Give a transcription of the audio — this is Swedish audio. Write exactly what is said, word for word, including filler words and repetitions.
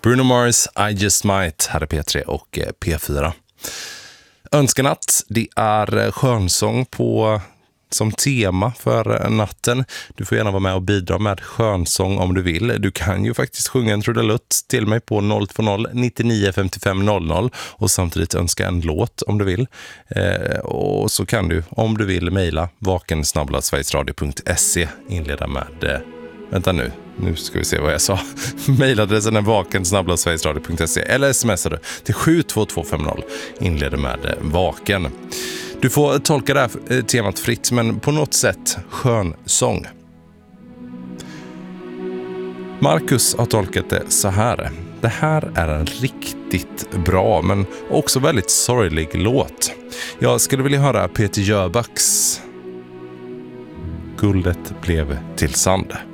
Bruno Mars, I Just Might, här är P tre och P fyra. Önskenatt, det är skönsång på, som tema för natten. Du får gärna vara med och bidra med skönsång om du vill. Du kan ju faktiskt sjunga en trudelutt till mig på noll två noll nittionio femtiofem noll noll och samtidigt önska en låt om du vill. Eh, och så kan du, om du vill, mejla vaken snabel-a sverigesradio punkt se, inleda med... Eh, Vänta nu, nu ska vi se vad jag sa. Mailadressen är vaken snabel-a sverigesradio punkt se eller smsar du till sju två två fem noll. Inleder med vaken. Du får tolka det här temat fritt, men på något sätt skön sång. Marcus har tolkat det så här. Det här är en riktigt bra men också väldigt sorglig låt. Jag skulle vilja höra Peter Jöbacks Guldet blev till sand.